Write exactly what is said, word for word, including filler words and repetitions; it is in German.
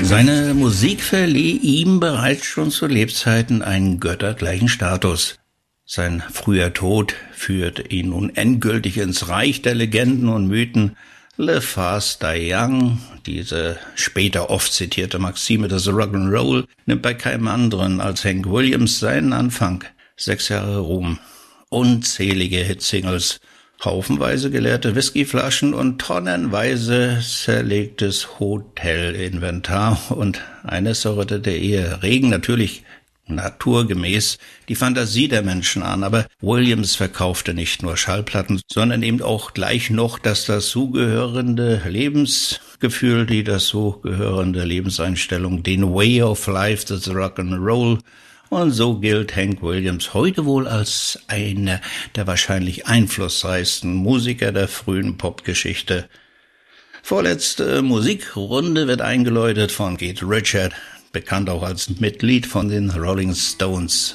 Seine Musik verlieh ihm bereits schon zu Lebzeiten einen göttergleichen Status. Sein früher Tod führte ihn nun endgültig ins Reich der Legenden und Mythen. Live fast, die young, diese später oft zitierte Maxime des Rock'n'Roll, nimmt bei keinem anderen als Hank Williams seinen Anfang. Sechs Jahre Ruhm, unzählige Hitsingles, haufenweise geleerte Whiskyflaschen und tonnenweise zerlegtes Hotelinventar und eine zerrüttete Ehe regen natürlich naturgemäß die Fantasie der Menschen an, aber Williams verkaufte nicht nur Schallplatten, sondern eben auch gleich noch das dazugehörende Lebensgefühl, die dazugehörende Lebenseinstellung, den Way of Life des Rock'n'Roll. Und so gilt Hank Williams heute wohl als einer der wahrscheinlich einflussreichsten Musiker der frühen Popgeschichte. Vorletzte Musikrunde wird eingeläutet von Keith Richards, bekannt auch als Mitglied von den Rolling Stones.